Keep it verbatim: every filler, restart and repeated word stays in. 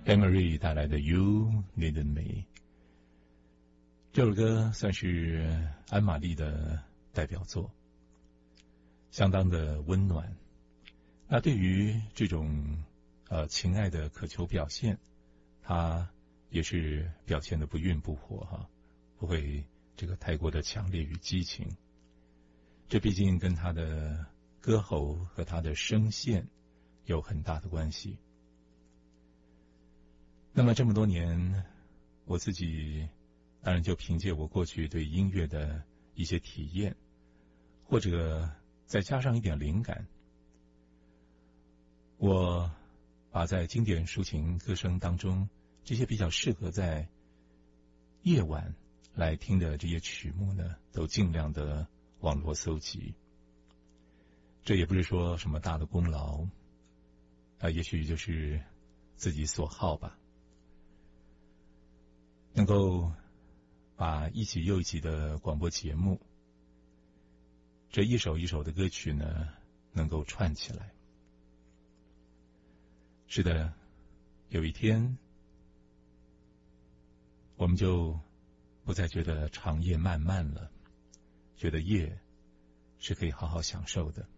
Emery 带来的 You Needed Me， 这首歌算是安玛丽的代表作，相当的温暖。那对于这种呃情爱的渴求表现，他也是表现的不愠不火哈，不会这个太过的强烈与激情。这毕竟跟他的歌喉和他的声线有很大的关系。那么这么多年，我自己当然就凭借我过去对音乐的一些体验，或者再加上一点灵感，我把在经典抒情歌声当中这些比较适合在夜晚来听的这些曲目呢，都尽量的网络搜集。这也不是说什么大的功劳，啊，也许就是自己所好吧。能够把一集又一集的广播节目，这一首一首的歌曲呢，能够串起来。是的，有一天，我们就不再觉得长夜漫漫了，觉得夜是可以好好享受的。